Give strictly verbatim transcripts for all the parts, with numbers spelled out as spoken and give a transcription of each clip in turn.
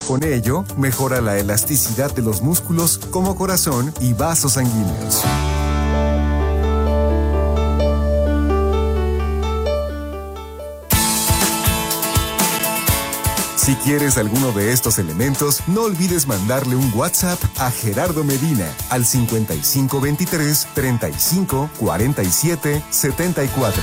Con ello, mejora la elasticidad de los músculos como corazón y vasos sanguíneos. Si quieres alguno de estos elementos, no olvides mandarle un WhatsApp a Gerardo Medina al cincuenta y cinco veintitrés, treinta y cinco, cuarenta y siete, setenta y cuatro.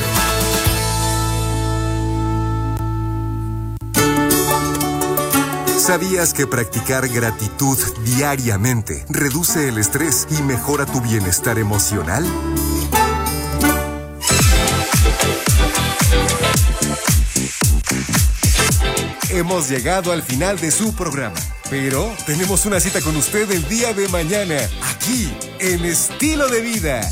¿Sabías que practicar gratitud diariamente reduce el estrés y mejora tu bienestar emocional? Hemos llegado al final de su programa, pero tenemos una cita con usted el día de mañana, aquí, en Estilo de Vida.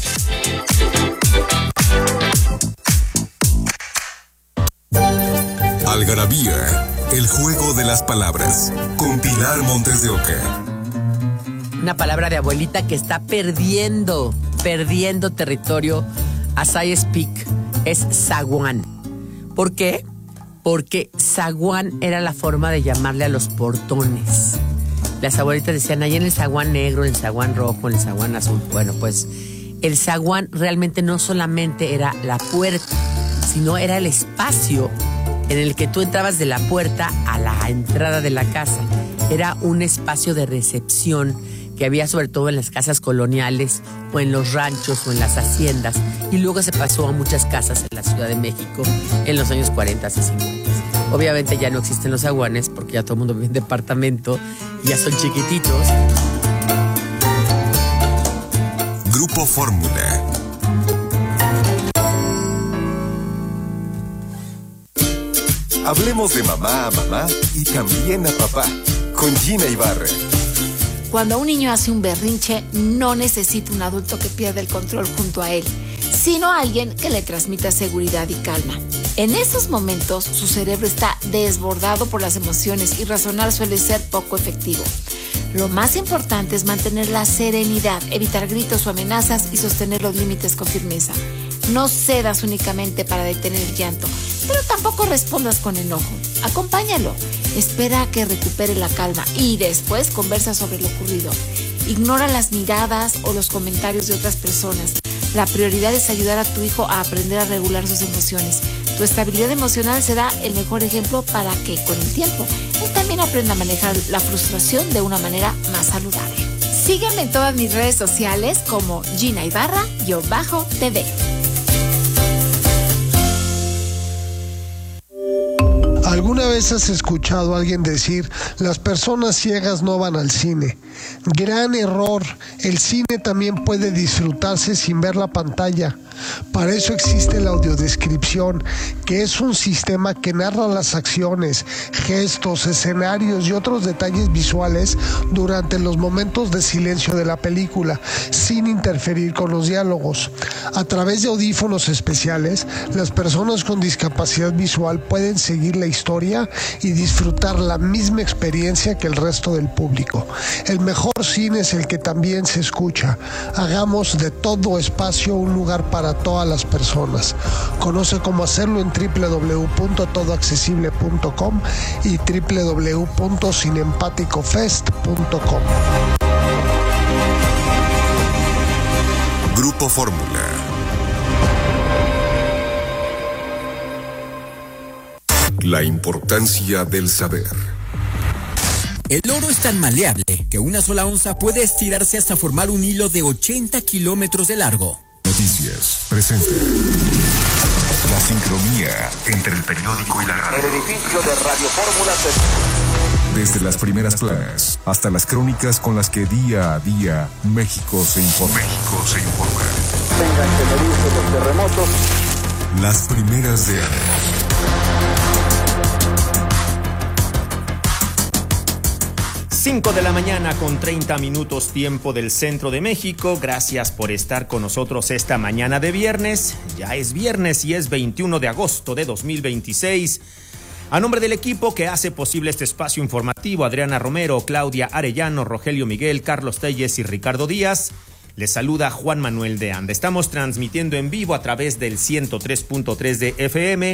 Algarabía, el juego de las palabras, con Pilar Montes de Oca. Una palabra de abuelita que está perdiendo, perdiendo territorio as I speak, es zaguán. ¿Por qué? Porque zaguán era la forma de llamarle a los portones. Las abuelitas decían, ahí en el zaguán negro, en el zaguán rojo, en el zaguán azul. Bueno, pues el zaguán realmente no solamente era la puerta, sino era el espacio en el que tú entrabas de la puerta a la entrada de la casa. Era un espacio de recepción que había sobre todo en las casas coloniales o en los ranchos o en las haciendas, y luego se pasó a muchas casas en la Ciudad de México en los años cuarenta y cincuenta. Obviamente ya no existen los zaguanes porque ya todo el mundo vive en departamento y ya son chiquititos. Grupo Fórmula. Hablemos de mamá a mamá y también a papá, con Gina Ibarra. Cuando un niño hace un berrinche, no necesita un adulto que pierda el control junto a él, sino alguien que le transmita seguridad y calma. En esos momentos, su cerebro está desbordado por las emociones y razonar suele ser poco efectivo. Lo más importante es mantener la serenidad, evitar gritos o amenazas y sostener los límites con firmeza. No cedas únicamente para detener el llanto, pero tampoco respondas con enojo. Acompáñalo, espera a que recupere la calma y después conversa sobre lo ocurrido. Ignora las miradas o los comentarios de otras personas. La prioridad es ayudar a tu hijo a aprender a regular sus emociones. Tu estabilidad emocional será el mejor ejemplo para que, con el tiempo, él también aprenda a manejar la frustración de una manera más saludable. Sígueme en todas mis redes sociales como Gina Ibarra-T V. ¿Alguna vez has escuchado a alguien decir, las personas ciegas no van al cine? Gran error, el cine también puede disfrutarse sin ver la pantalla. Para eso existe la audiodescripción, que es un sistema que narra las acciones, gestos, escenarios y otros detalles visuales durante los momentos de silencio de la película, sin interferir con los diálogos. A través de audífonos especiales, las personas con discapacidad visual pueden seguir la historia y disfrutar la misma experiencia que el resto del público. El mejor cine es el que también se escucha. Hagamos de todo espacio un lugar para todas las personas. Conoce cómo hacerlo en doble u doble u doble u punto todo accesible punto com y doble u doble u doble u punto cinempático fest punto com. Grupo Fórmula. La importancia del saber. El oro es tan maleable que una sola onza puede estirarse hasta formar un hilo de ochenta kilómetros de largo. Noticias presenta la sincronía entre el periódico y la radio. El edificio de Radio Fórmula se... Desde las primeras planas hasta las crónicas con las que día a día México se informa. México se informa. Tengan que medirse los terremotos. Las primeras de años. cinco de la mañana con treinta minutos tiempo del centro de México. Gracias por estar con nosotros esta mañana de viernes. Ya es viernes y es veintiuno de agosto de dos mil veintiséis. A nombre del equipo que hace posible este espacio informativo, Adriana Romero, Claudia Arellano, Rogelio Miguel, Carlos Telles y Ricardo Díaz, les saluda Juan Manuel de Anda. Estamos transmitiendo en vivo a través del ciento tres punto tres de F M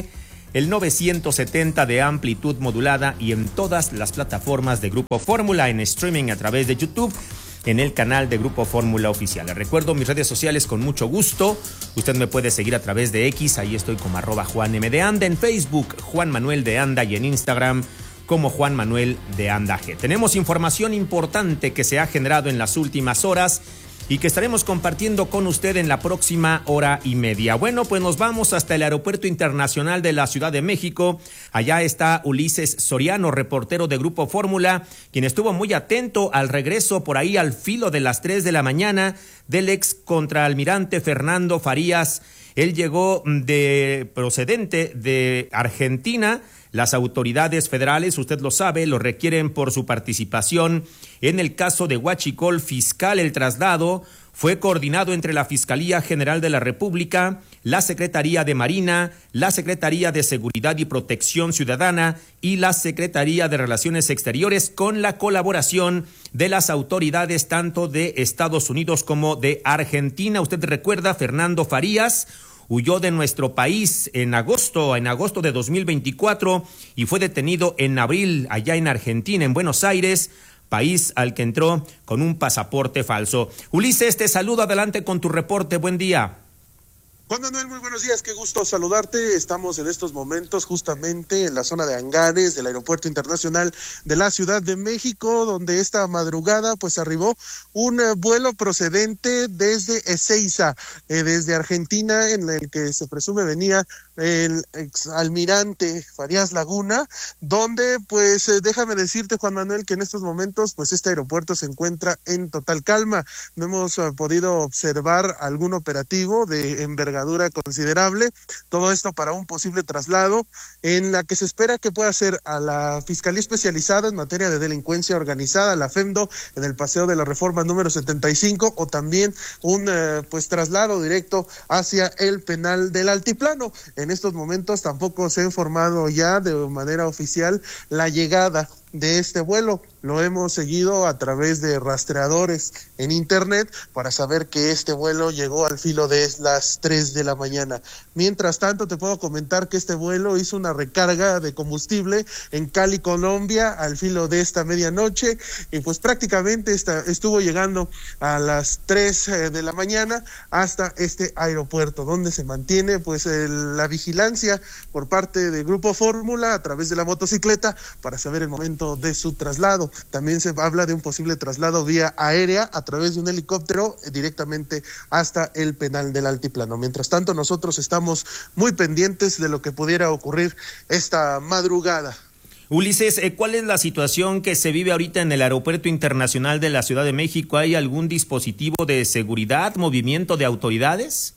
el novecientos setenta de amplitud modulada y en todas las plataformas de Grupo Fórmula, en streaming a través de YouTube, en el canal de Grupo Fórmula Oficial. Les recuerdo mis redes sociales con mucho gusto. Usted me puede seguir a través de X, ahí estoy como arroba Juan M. de Anda, en Facebook Juan Manuel de Anda y en Instagram como Juan Manuel de Anda G. Tenemos información importante que se ha generado en las últimas horas y que estaremos compartiendo con usted en la próxima hora y media. Bueno, pues nos vamos hasta el Aeropuerto Internacional de la Ciudad de México. Allá está Ulises Soriano, reportero de Grupo Fórmula, quien estuvo muy atento al regreso por ahí al filo de las tres de la mañana del ex contraalmirante Fernando Farías. Él llegó de procedente de Argentina. Las autoridades federales, usted lo sabe, lo requieren por su participación en el caso de Huachicol Fiscal. El traslado fue coordinado entre la Fiscalía General de la República, la Secretaría de Marina, la Secretaría de Seguridad y Protección Ciudadana y la Secretaría de Relaciones Exteriores, con la colaboración de las autoridades tanto de Estados Unidos como de Argentina. Usted recuerda, Fernando Farías huyó de nuestro país en agosto, en agosto de dos mil veinticuatro y fue detenido en abril allá en Argentina, en Buenos Aires, país al que entró con un pasaporte falso. Ulises, te saludo, adelante con tu reporte, buen día. Juan Manuel, muy buenos días, qué gusto saludarte. Estamos en estos momentos justamente en la zona de hangares del Aeropuerto Internacional de la Ciudad de México, donde esta madrugada pues arribó un vuelo procedente desde Ezeiza, eh, desde Argentina, en el que se presume venía el exalmirante Farías Laguna, donde pues eh, déjame decirte, Juan Manuel, que en estos momentos pues este aeropuerto se encuentra en total calma. No hemos uh, podido observar algún operativo de envergadura considerable, todo esto para un posible traslado en la que se espera que pueda ser a la Fiscalía Especializada en Materia de Delincuencia Organizada, la FEMDO, en el Paseo de la Reforma número setenta y cinco, o también un uh, pues traslado directo hacia el penal del Altiplano. En estos momentos tampoco se ha informado ya de manera oficial la llegada de este vuelo. Lo hemos seguido a través de rastreadores en internet para saber que este vuelo llegó al filo de las tres de la mañana. Mientras tanto, te puedo comentar que este vuelo hizo una recarga de combustible en Cali, Colombia, al filo de esta medianoche, y pues prácticamente esta, estuvo llegando a las tres de la mañana hasta este aeropuerto, donde se mantiene pues el, la vigilancia por parte del Grupo Fórmula a través de la motocicleta para saber el momento de su traslado. También se habla de un posible traslado vía aérea a través de un helicóptero directamente hasta el penal del Altiplano. Mientras tanto, nosotros estamos muy pendientes de lo que pudiera ocurrir esta madrugada. Ulises, ¿cuál es la situación que se vive ahorita en el Aeropuerto Internacional de la Ciudad de México? ¿Hay algún dispositivo de seguridad, movimiento de autoridades?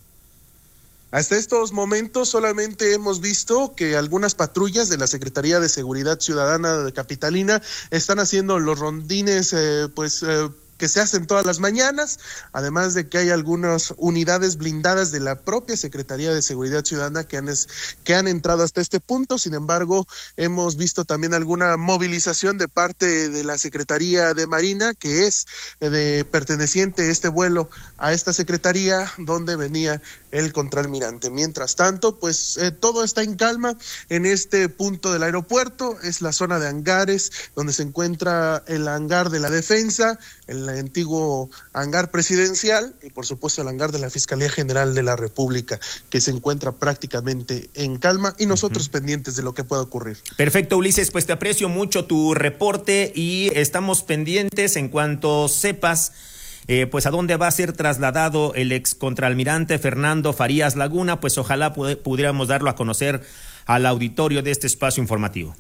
Hasta estos momentos solamente hemos visto que algunas patrullas de la Secretaría de Seguridad Ciudadana capitalina están haciendo los rondines, eh, pues... Eh, que se hacen todas las mañanas, además de que hay algunas unidades blindadas de la propia Secretaría de Seguridad Ciudadana que han, es, que han entrado hasta este punto. Sin embargo, hemos visto también alguna movilización de parte de la Secretaría de Marina, que es de perteneciente este vuelo a esta Secretaría donde venía el contraalmirante. Mientras tanto, pues eh, todo está en calma en este punto del aeropuerto. Es la zona de hangares donde se encuentra el hangar de la defensa, el antiguo hangar presidencial y por supuesto el hangar de la Fiscalía General de la República, que se encuentra prácticamente en calma y nosotros uh-huh. pendientes de lo que pueda ocurrir. Perfecto, Ulises, pues te aprecio mucho tu reporte y estamos pendientes en cuanto sepas Eh, pues a dónde va a ser trasladado el ex contraalmirante Fernando Farías Laguna, pues ojalá pudiéramos darlo a conocer al auditorio de este espacio informativo.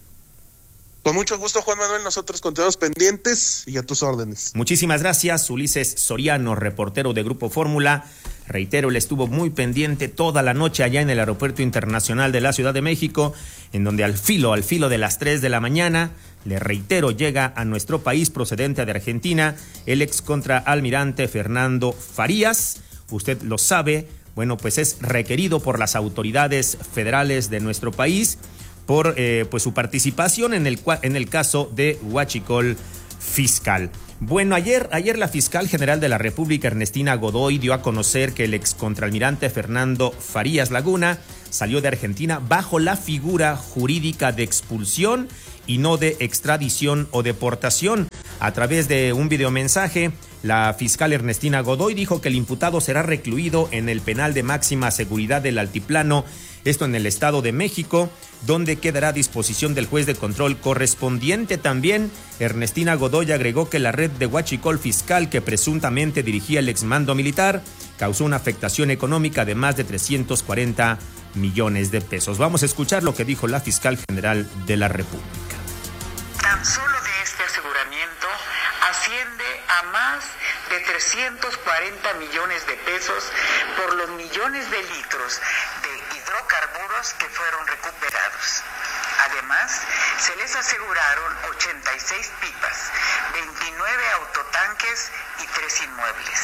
Con mucho gusto, Juan Manuel, nosotros continuamos pendientes y a tus órdenes. Muchísimas gracias, Ulises Soriano, reportero de Grupo Fórmula. Reitero, él estuvo muy pendiente toda la noche allá en el Aeropuerto Internacional de la Ciudad de México, en donde al filo, al filo de las tres de la mañana, le reitero, llega a nuestro país procedente de Argentina el ex contraalmirante Fernando Farías. Usted lo sabe, bueno, pues es requerido por las autoridades federales de nuestro país por eh, pues su participación en el, en el caso de Huachicol Fiscal. Bueno, ayer, ayer la fiscal general de la República, Ernestina Godoy, dio a conocer que el ex contraalmirante Fernando Farías Laguna salió de Argentina bajo la figura jurídica de expulsión y no de extradición o deportación. A través de un videomensaje, la fiscal Ernestina Godoy dijo que el imputado será recluido en el penal de máxima seguridad del Altiplano, esto en el Estado de México, donde quedará a disposición del juez de control correspondiente. También Ernestina Godoy agregó que la red de huachicol fiscal que presuntamente dirigía el exmando militar causó una afectación económica de más de trescientos cuarenta millones de pesos. Vamos a escuchar lo que dijo la fiscal general de la República. Tan solo de este aseguramiento asciende a más de trescientos cuarenta millones de pesos por los millones de litros de hidrocarburos que fueron recuperados. Además, se les aseguraron ochenta y seis pipas, veintinueve autotanques y tres inmuebles.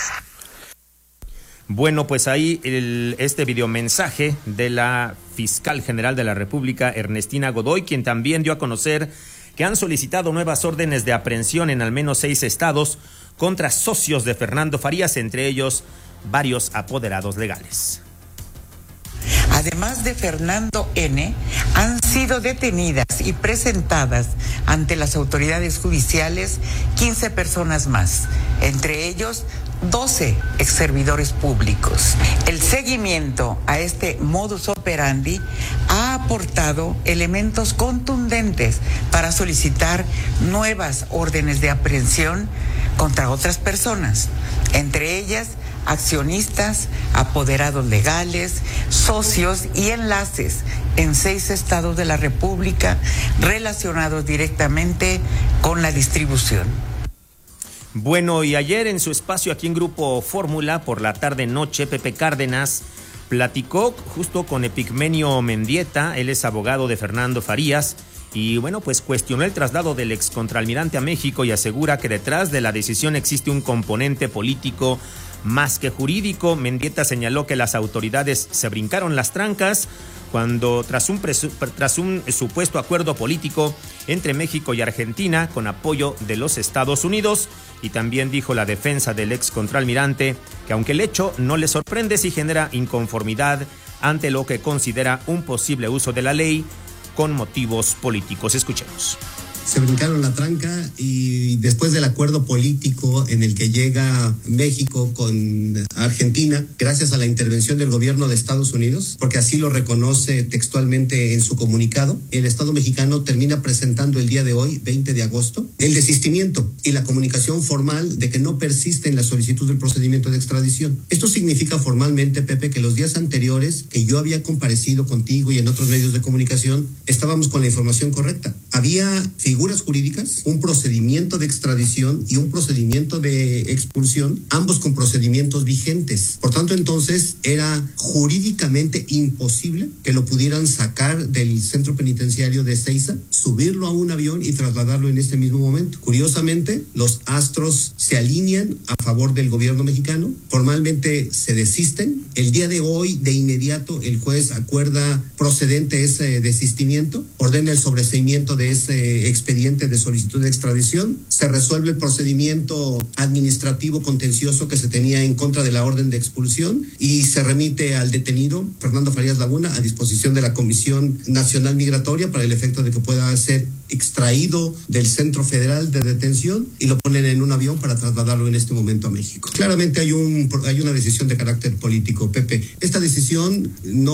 Bueno, pues ahí el, este videomensaje de la fiscal general de la República, Ernestina Godoy, quien también dio a conocer que han solicitado nuevas órdenes de aprehensión en al menos seis estados contra socios de Fernando Farías, entre ellos varios apoderados legales. Además de Fernando N., han sido detenidas y presentadas ante las autoridades judiciales quince personas más, entre ellos doce exservidores públicos. El seguimiento a este modus operandi ha aportado elementos contundentes para solicitar nuevas órdenes de aprehensión contra otras personas, entre ellas accionistas, apoderados legales, socios y enlaces en seis estados de la República relacionados directamente con la distribución. Bueno, y ayer en su espacio aquí en Grupo Fórmula, por la tarde-noche, Pepe Cárdenas platicó justo con Epigmenio Mendieta, él es abogado de Fernando Farías, y bueno, pues cuestionó el traslado del excontralmirante a México y asegura que detrás de la decisión existe un componente político más que jurídico. Mendieta señaló que las autoridades se brincaron las trancas cuando tras un, presu- tras un supuesto acuerdo político entre México y Argentina con apoyo de los Estados Unidos, y también dijo la defensa del ex contralmirante que aunque el hecho no le sorprende, sí genera inconformidad ante lo que considera un posible uso de la ley con motivos políticos. Escuchemos. Se brincaron la tranca y después del acuerdo político en el que llega México con Argentina, gracias a la intervención del gobierno de Estados Unidos, porque así lo reconoce textualmente en su comunicado, el Estado mexicano termina presentando el día de hoy, veinte de agosto, el desistimiento y la comunicación formal de que no persiste en la solicitud del procedimiento de extradición. Esto significa formalmente, Pepe, que los días anteriores que yo había comparecido contigo y en otros medios de comunicación, estábamos con la información correcta. Había figuras jurídicas, un procedimiento de extradición y un procedimiento de expulsión, ambos con procedimientos vigentes. Por tanto, entonces, era jurídicamente imposible que lo pudieran sacar del centro penitenciario de Ezeiza, subirlo a un avión y trasladarlo en este mismo momento. Curiosamente, los astros se alinean a favor del gobierno mexicano, formalmente se desisten. El día de hoy, de inmediato, el juez acuerda procedente ese desistimiento, ordena el sobreseimiento de ese expediente de solicitud de extradición, se resuelve el procedimiento administrativo contencioso que se tenía en contra de la orden de expulsión y se remite al detenido Fernando Farías Laguna a disposición de la Comisión Nacional Migratoria para el efecto de que pueda ser extraído del Centro Federal de Detención y lo ponen en un avión para trasladarlo en este momento a México. Claramente hay un hay una decisión de carácter político, Pepe. Esta decisión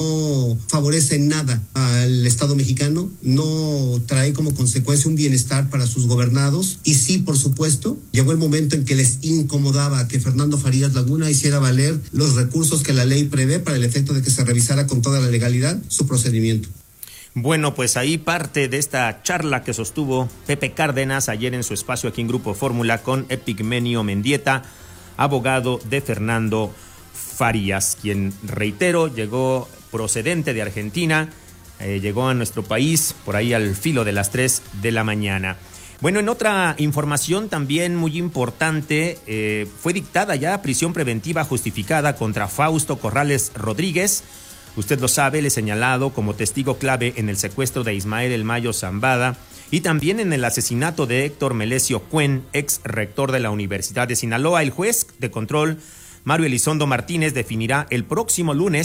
no favorece en nada al Estado mexicano, no trae como consecuencia un bienestar para sus gobernados y sí, por supuesto, llegó el momento en que les incomodaba que Fernando Farías Laguna hiciera valer los recursos que la ley prevé para el efecto de que se revisara con toda la legalidad su procedimiento. Bueno, pues ahí parte de esta charla que sostuvo Pepe Cárdenas ayer en su espacio aquí en Grupo Fórmula con Epigmenio Mendieta, abogado de Fernando Farías, quien, reitero, llegó procedente de Argentina, eh, llegó a nuestro país por ahí al filo de las tres de la mañana. Bueno, en otra información también muy importante, eh, fue dictada ya prisión preventiva justificada contra Fausto Corrales Rodríguez. Usted lo sabe, le he señalado como testigo clave en el secuestro de Ismael El Mayo Zambada y también en el asesinato de Héctor Melesio Cuen, ex rector de la Universidad de Sinaloa. El juez de control, Mario Elizondo Martínez, definirá el próximo lunes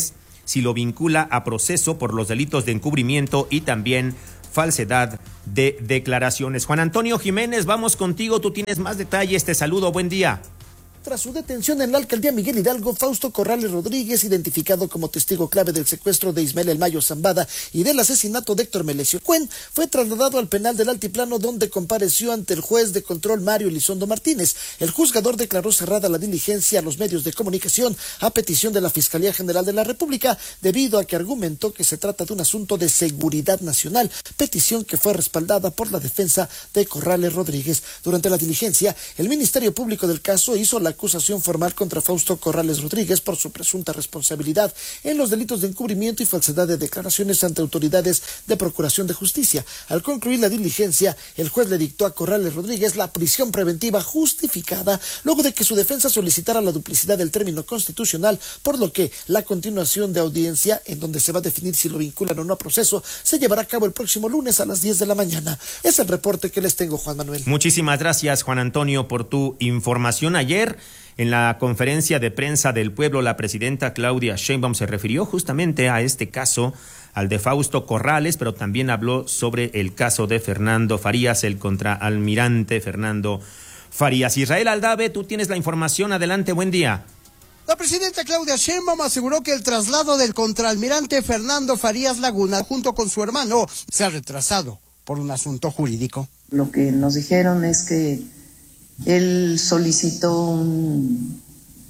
si lo vincula a proceso por los delitos de encubrimiento y también falsedad de declaraciones. Juan Antonio Jiménez, vamos contigo, tú tienes más detalles, te saludo, buen día. Tras su detención en la alcaldía Miguel Hidalgo, Fausto Corrales Rodríguez, identificado como testigo clave del secuestro de Ismael El Mayo Zambada y del asesinato de Héctor Melesio Cuen, fue trasladado al penal del Altiplano, donde compareció ante el juez de control Mario Elizondo Martínez. El juzgador declaró cerrada la diligencia a los medios de comunicación a petición de la Fiscalía General de la República, debido a que argumentó que se trata de un asunto de seguridad nacional, petición que fue respaldada por la defensa de Corrales Rodríguez. Durante la diligencia, el Ministerio Público del caso hizo la acusación formal contra Fausto Corrales Rodríguez por su presunta responsabilidad en los delitos de encubrimiento y falsedad de declaraciones ante autoridades de Procuración de Justicia. Al concluir la diligencia, el juez le dictó a Corrales Rodríguez la prisión preventiva justificada, luego de que su defensa solicitara la duplicidad del término constitucional, por lo que la continuación de audiencia, en donde se va a definir si lo vinculan o no a proceso, se llevará a cabo el próximo lunes a las diez de la mañana. Es el reporte que les tengo, Juan Manuel. Muchísimas gracias, Juan Antonio, por tu información. Ayer, en la conferencia de prensa del pueblo, la presidenta Claudia Sheinbaum se refirió justamente a este caso, al de Fausto Corrales, pero también habló sobre el caso de Fernando Farías, el contraalmirante Fernando Farías. Israel Aldave, tú tienes la información, adelante, buen día. La presidenta Claudia Sheinbaum aseguró que el traslado del contraalmirante Fernando Farías Laguna junto con su hermano se ha retrasado por un asunto jurídico. Lo que nos dijeron es que él solicitó un,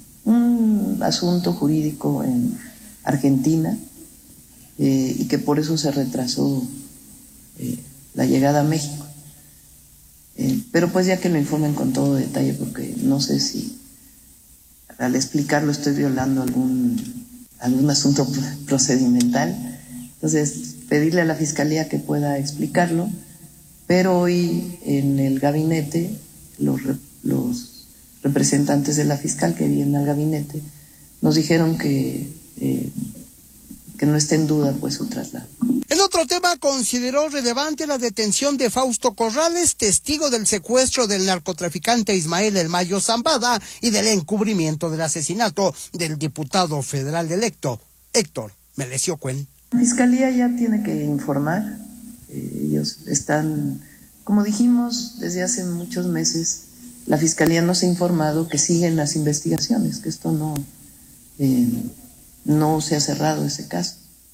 un asunto jurídico en Argentina eh, y que por eso se retrasó eh, la llegada a México. Eh, pero pues ya que lo informen con todo detalle, porque no sé si al explicarlo estoy violando algún, algún asunto procedimental. Entonces, pedirle a la Fiscalía que pueda explicarlo, pero hoy en el gabinete Los, los representantes de la fiscal que vienen al gabinete nos dijeron que, eh, que no esté en duda pues su traslado. En otro tema, consideró relevante la detención de Fausto Corrales, testigo del secuestro del narcotraficante Ismael El Mayo Zambada y del encubrimiento del asesinato del diputado federal electo Héctor Melesio Cuen. La Fiscalía ya tiene que informar, eh, ellos están... Como dijimos desde hace muchos meses, la Fiscalía nos ha informado que siguen las investigaciones, que esto no, eh, no se ha cerrado ese caso.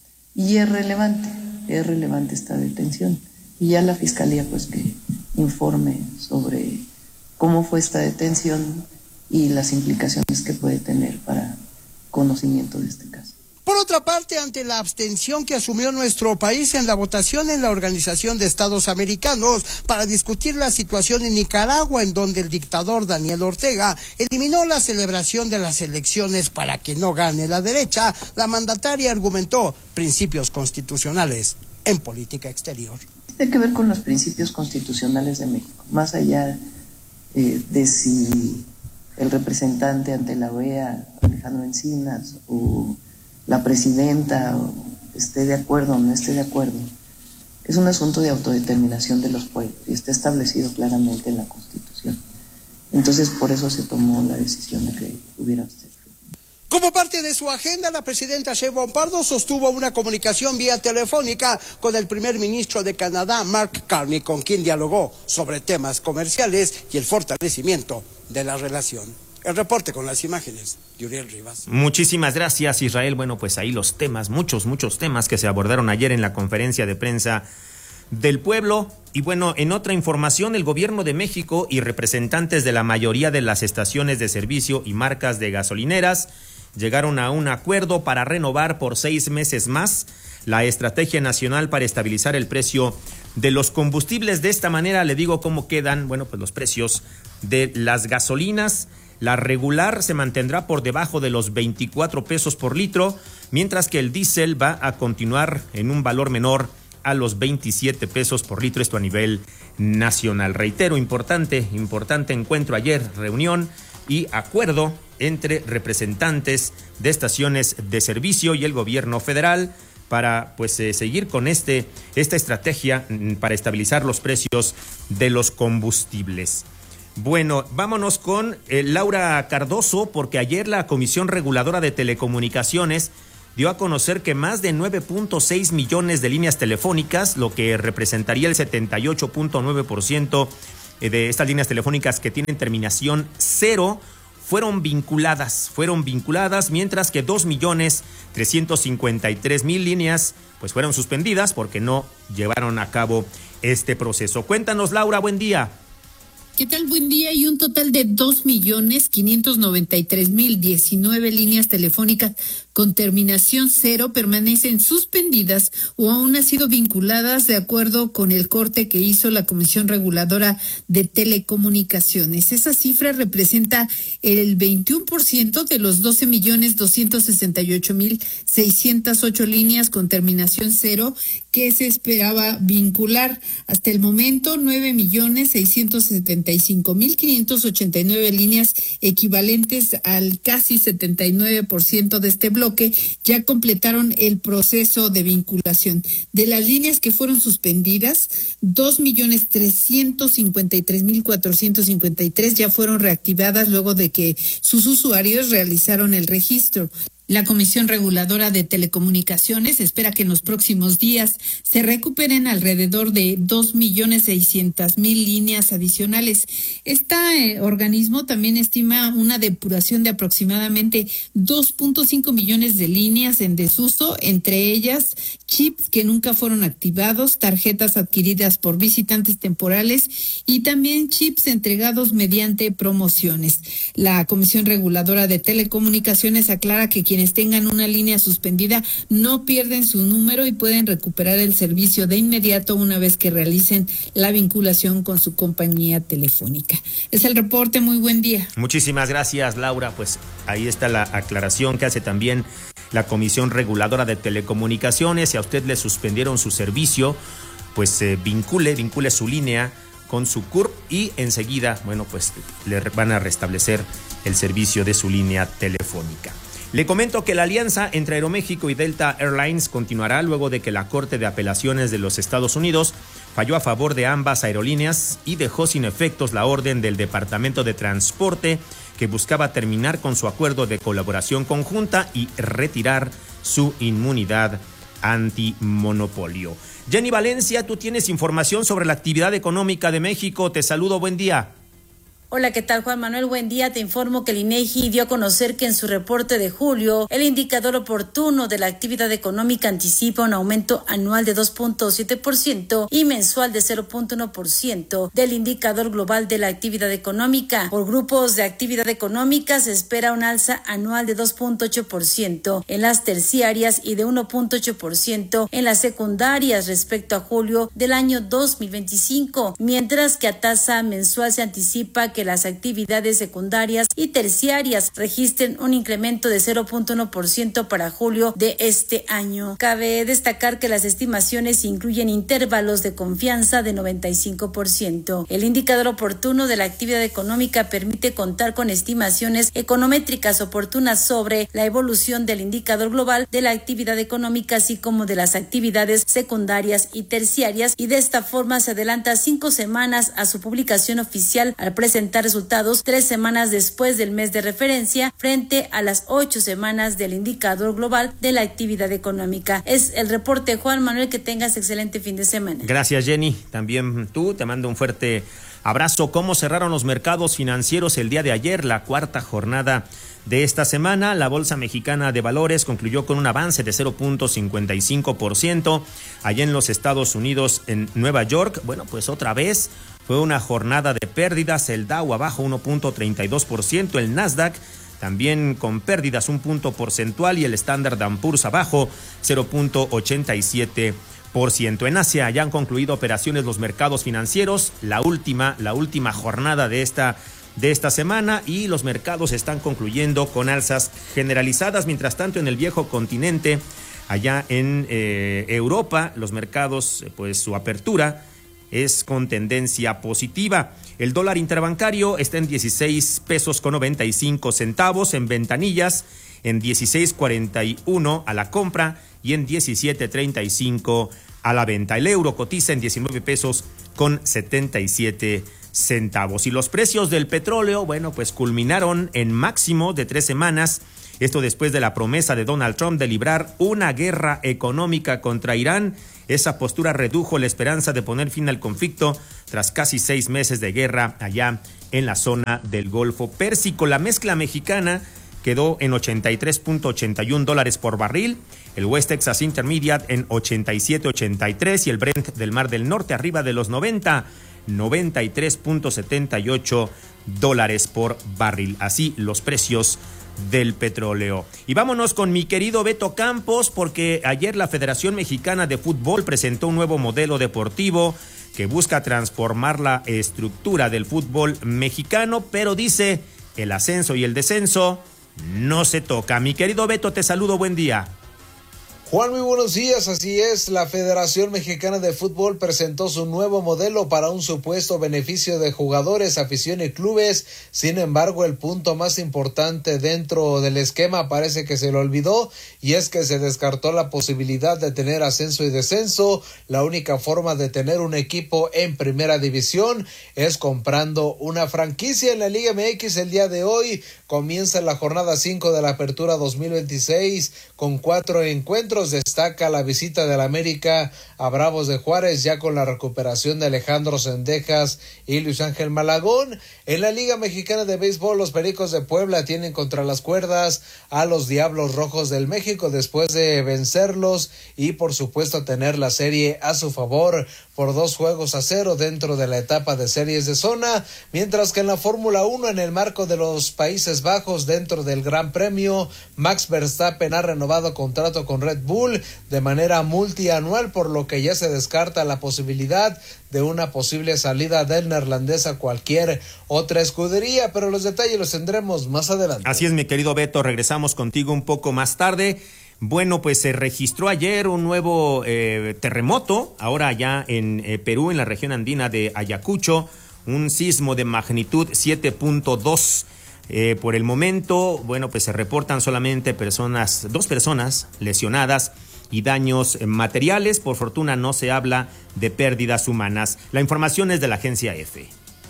Y es relevante, es relevante esta detención. Y ya la Fiscalía pues que informe sobre cómo fue esta detención y las implicaciones que puede tener para conocimiento de este caso. Por otra parte, ante la abstención que asumió nuestro país en la votación en la Organización de Estados Americanos para discutir la situación en Nicaragua, en donde el dictador Daniel Ortega eliminó la celebración de las elecciones para que no gane la derecha, la mandataria argumentó principios constitucionales en política exterior. Tiene que ver con los principios constitucionales de México, más allá eh, de si el representante ante la O E A, Alejandro Encinas, o la presidenta esté de acuerdo o no esté de acuerdo, es un asunto de autodeterminación de los pueblos y está establecido claramente en la Constitución. Entonces, por eso se tomó la decisión de que hubiera usted. Como parte de su agenda, la presidenta Sheinbaum Pardo sostuvo una comunicación vía telefónica con el primer ministro de Canadá, Mark Carney, con quien dialogó sobre temas comerciales y el fortalecimiento de la relación. El reporte con las imágenes de Uriel Rivas. Muchísimas gracias, Israel. Bueno, pues ahí los temas, muchos, muchos temas que se abordaron ayer en la conferencia de prensa del pueblo. Y bueno, en otra información, el gobierno de México y representantes de la mayoría de las estaciones de servicio y marcas de gasolineras llegaron a un acuerdo para renovar por seis meses más la estrategia nacional para estabilizar el precio de los combustibles. De esta manera le digo cómo quedan, bueno, pues los precios de las gasolinas. La regular se mantendrá por debajo de los veinticuatro pesos por litro, mientras que el diésel va a continuar en un valor menor a los veintisiete pesos por litro, esto a nivel nacional. Reitero, importante, importante encuentro ayer, reunión y acuerdo entre representantes de estaciones de servicio y el gobierno federal para pues eh, seguir con este esta estrategia para estabilizar los precios de los combustibles. Bueno, vámonos con eh, Laura Cardoso, porque ayer la Comisión Reguladora de Telecomunicaciones dio a conocer que más de nueve punto seis millones de líneas telefónicas, lo que representaría el setenta y ocho punto nueve por ciento de estas líneas telefónicas que tienen terminación cero, fueron vinculadas, fueron vinculadas, mientras que dos millones trescientos cincuenta y tres mil líneas pues fueron suspendidas porque no llevaron a cabo este proceso. Cuéntanos, Laura, buen día. ¿Qué tal? Buen día. Y un total de dos millones quinientos noventa y tres mil diecinueve líneas telefónicas con terminación cero permanecen suspendidas o aún han sido vinculadas de acuerdo con el corte que hizo la Comisión Reguladora de Telecomunicaciones. Esa cifra representa el veintiuno por ciento de los doce millones doscientos sesenta y ocho mil seiscientas ocho líneas con terminación cero que se esperaba vincular. Hasta el momento, nueve millones seiscientos setenta y cinco mil quinientos ochenta y nueve líneas equivalentes al casi setenta y nueve por ciento de este bloque ya completaron el proceso de vinculación. De las líneas que fueron suspendidas, dos millones trescientos cincuenta y tres mil cuatrocientos cincuenta y tres ya fueron reactivadas luego de que sus usuarios realizaron el registro. La Comisión Reguladora de Telecomunicaciones espera que en los próximos días se recuperen alrededor de dos millones seiscientas mil líneas adicionales. Este eh, organismo también estima una depuración de aproximadamente dos punto cinco millones de líneas en desuso, entre ellas chips que nunca fueron activados, tarjetas adquiridas por visitantes temporales y también chips entregados mediante promociones. La Comisión Reguladora de Telecomunicaciones aclara que quienes tengan una línea suspendida no pierden su número y pueden recuperar el servicio de inmediato una vez que realicen la vinculación con su compañía telefónica. Es el reporte, muy buen día. Muchísimas gracias, Laura. Pues ahí está la aclaración que hace también la Comisión Reguladora de Telecomunicaciones. Si a usted le suspendieron su servicio, pues eh, vincule, vincule su línea con su C U R y enseguida, bueno, pues le van a restablecer el servicio de su línea telefónica. Le comento que la alianza entre Aeroméxico y Delta Airlines continuará luego de que la Corte de Apelaciones de los Estados Unidos falló a favor de ambas aerolíneas y dejó sin efectos la orden del Departamento de Transporte que buscaba terminar con su acuerdo de colaboración conjunta y retirar su inmunidad antimonopolio. Jenny Valencia, tú tienes información sobre la actividad económica de México. Te saludo, buen día. Hola, ¿qué tal, Juan Manuel? Buen día. Te informo que el INEGI dio a conocer que en su reporte de julio, el indicador oportuno de la actividad económica anticipa un aumento anual de dos punto siete por ciento y mensual de cero punto uno por ciento del indicador global de la actividad económica. Por grupos de actividad económica se espera un alza anual de dos punto ocho por ciento en las terciarias y de uno punto ocho por ciento en las secundarias respecto a julio del año dos mil veinticinco, mientras que a tasa mensual se anticipa que las actividades secundarias y terciarias registren un incremento de cero punto uno por ciento para julio de este año. Cabe destacar que las estimaciones incluyen intervalos de confianza de noventa y cinco por ciento. El indicador oportuno de la actividad económica permite contar con estimaciones econométricas oportunas sobre la evolución del indicador global de la actividad económica, así como de las actividades secundarias y terciarias, y de esta forma se adelanta cinco semanas a su publicación oficial al presentar resultados tres semanas después del mes de referencia frente a las ocho semanas del indicador global de la actividad económica. Es el reporte, Juan Manuel, que tengas excelente fin de semana. Gracias, Jenny. También tú, te mando un fuerte abrazo. ¿Cómo cerraron los mercados financieros el día de ayer, la cuarta jornada de esta semana? La Bolsa Mexicana de Valores concluyó con un avance de cero punto cincuenta y cinco por ciento. Allá en los Estados Unidos, en Nueva York, bueno, pues otra vez fue una jornada de pérdidas. El Dow abajo uno punto treinta y dos por ciento, el Nasdaq también con pérdidas un punto porcentual y el Standard and Poor's abajo cero punto ochenta y siete por ciento. En Asia ya han concluido operaciones los mercados financieros, la última, la última jornada de esta de esta semana, y los mercados están concluyendo con alzas generalizadas. Mientras tanto, en el viejo continente, allá en eh, Europa, los mercados, pues su apertura es con tendencia positiva. El dólar interbancario está en dieciséis pesos con noventa y cinco centavos, en ventanillas en dieciséis cuarenta y uno a la compra y en diecisiete treinta y cinco a la venta. El euro cotiza en diecinueve pesos con setenta y siete centavos. Y los precios del petróleo, bueno, pues culminaron en máximo de tres semanas Esto después de la promesa de Donald Trump de librar una guerra económica contra Irán. Esa postura redujo la esperanza de poner fin al conflicto tras casi seis meses de guerra allá en la zona del Golfo Pérsico. La mezcla mexicana quedó en ochenta y tres punto ochenta y uno dólares por barril, el West Texas Intermediate en ochenta y siete punto ochenta y tres y el Brent del Mar del Norte arriba de los noventa, noventa y tres punto setenta y ocho dólares por barril. Así los precios del petróleo. Y vámonos con mi querido Beto Campos, porque ayer la Federación Mexicana de Fútbol presentó un nuevo modelo deportivo que busca transformar la estructura del fútbol mexicano, pero dice, el ascenso y el descenso no se toca. Mi querido Beto, te saludo, buen día. Juan, muy buenos días. Así es, la Federación Mexicana de Fútbol presentó su nuevo modelo para un supuesto beneficio de jugadores, afición y clubes. Sin embargo, el punto más importante dentro del esquema parece que se lo olvidó, y es que se descartó la posibilidad de tener ascenso y descenso. La única forma de tener un equipo en primera división es comprando una franquicia. En la Liga M X el día de hoy comienza la jornada cinco de la Apertura dos mil veintiséis con cuatro encuentros. Destaca la visita del América a Bravos de Juárez, ya con la recuperación de Alejandro Zendejas y Luis Ángel Malagón. En la Liga Mexicana de Béisbol, los Pericos de Puebla tienen contra las cuerdas a los Diablos Rojos del México después de vencerlos y por supuesto tener la serie a su favor por dos juegos a cero dentro de la etapa de series de zona, mientras que en la Fórmula uno, en el marco de los Países Bajos dentro del Gran Premio, Max Verstappen ha renovado contrato con Red Bull de manera multianual, por lo que ya se descarta la posibilidad de una posible salida del neerlandés a cualquier otra escudería, pero los detalles los tendremos más adelante. Así es, mi querido Beto, regresamos contigo un poco más tarde. Bueno, pues se registró ayer un nuevo eh, terremoto, ahora allá en eh, Perú, en la región andina de Ayacucho, un sismo de magnitud siete punto dos. Eh, por el momento, bueno, pues se reportan solamente personas, dos personas lesionadas y daños materiales. Por fortuna no se habla de pérdidas humanas. La información es de la agencia EFE.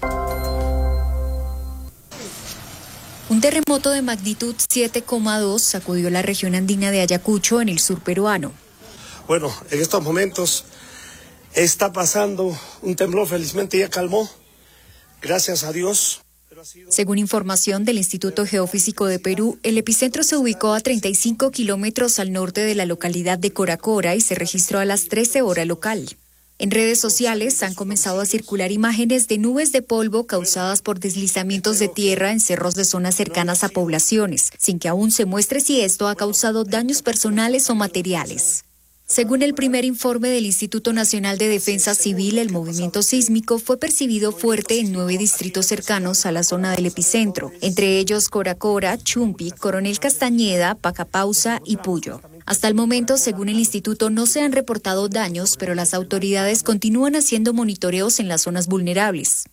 Un terremoto de magnitud siete coma dos sacudió la región andina de Ayacucho en el sur peruano. Bueno, en estos momentos está pasando un temblor, felizmente ya calmó, gracias a Dios. Según información del Instituto Geofísico de Perú, el epicentro se ubicó a treinta y cinco kilómetros al norte de la localidad de Coracora y se registró a las trece horas local. En redes sociales han comenzado a circular imágenes de nubes de polvo causadas por deslizamientos de tierra en cerros de zonas cercanas a poblaciones, sin que aún se muestre si esto ha causado daños personales o materiales. Según el primer informe del Instituto Nacional de Defensa Civil, el movimiento sísmico fue percibido fuerte en nueve distritos cercanos a la zona del epicentro, entre ellos Coracora, Chumpi, Coronel Castañeda, Pacapausa y Puyo. Hasta el momento, según el instituto, no se han reportado daños, pero las autoridades continúan haciendo monitoreos en las zonas vulnerables.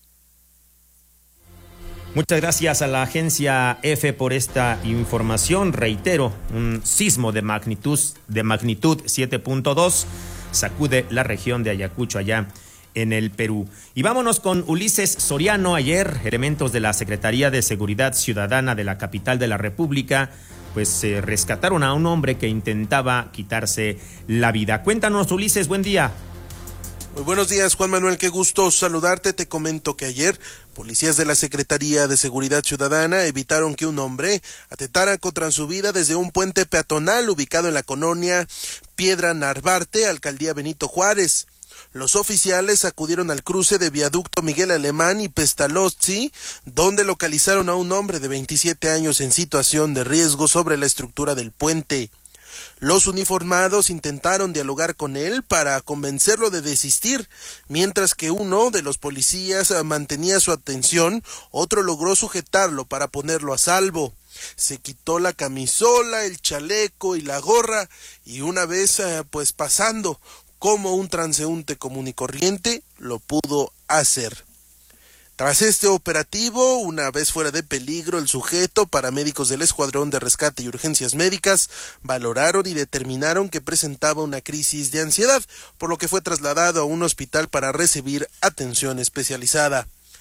Muchas gracias a la agencia EFE por esta información. Reitero, un sismo de magnitud, de magnitud siete punto dos sacude la región de Ayacucho allá en el Perú. Y vámonos con Ulises Soriano. Ayer, elementos de la Secretaría de Seguridad Ciudadana de la capital de la República pues eh, rescataron a un hombre que intentaba quitarse la vida. Cuéntanos, Ulises, buen día. Muy buenos días, Juan Manuel, qué gusto saludarte. Te comento que ayer policías de la Secretaría de Seguridad Ciudadana evitaron que un hombre atentara contra su vida desde un puente peatonal ubicado en la colonia Piedra Narvarte, alcaldía Benito Juárez. Los oficiales acudieron al cruce de Viaducto Miguel Alemán y Pestalozzi, donde localizaron a un hombre de veintisiete años en situación de riesgo sobre la estructura del puente. Los uniformados intentaron dialogar con él para convencerlo de desistir, mientras que uno de los policías mantenía su atención, otro logró sujetarlo para ponerlo a salvo. Se quitó la camisola, el chaleco y la gorra, y una vez pues pasando como un transeúnte común y corriente, lo pudo hacer. Tras este operativo, una vez fuera de peligro el sujeto, paramédicos del Escuadrón de Rescate y Urgencias Médicas valoraron y determinaron que presentaba una crisis de ansiedad, por lo que fue trasladado a un hospital para recibir atención especializada.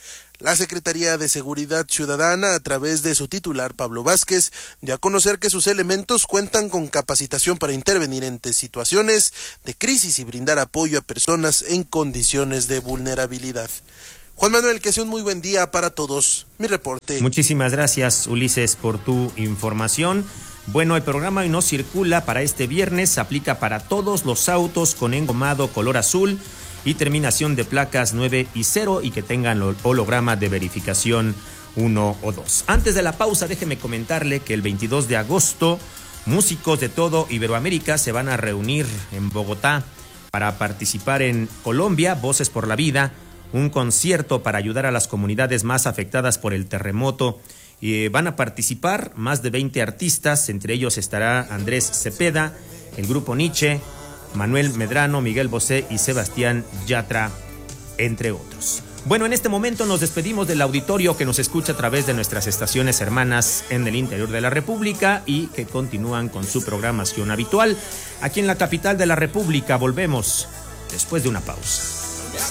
La Secretaría de Seguridad Ciudadana, a través de su titular Pablo Vázquez, dio a conocer que sus elementos cuentan con capacitación para intervenir ante situaciones de crisis y brindar apoyo a personas en condiciones de vulnerabilidad. Juan Manuel, que sea un muy buen día para todos. Mi reporte. Muchísimas gracias, Ulises, por tu información. Bueno, el programa hoy no circula para este viernes, aplica para todos los autos con engomado color azul y terminación de placas nueve y cero y que tengan holograma de verificación uno o dos. Antes de la pausa, déjeme comentarle que el veintidós de agosto, músicos de todo Iberoamérica se van a reunir en Bogotá para participar en Colombia, Voces por la Vida, un concierto para ayudar a las comunidades más afectadas por el terremoto. Y van a participar más de veinte artistas, entre ellos estará Andrés Cepeda, el grupo Nietzsche, Manuel Medrano, Miguel Bosé y Sebastián Yatra, entre otros. Bueno, en este momento nos despedimos del auditorio que nos escucha a través de nuestras estaciones hermanas en el interior de la República y que continúan con su programación habitual. Aquí en la capital de la República volvemos después de una pausa.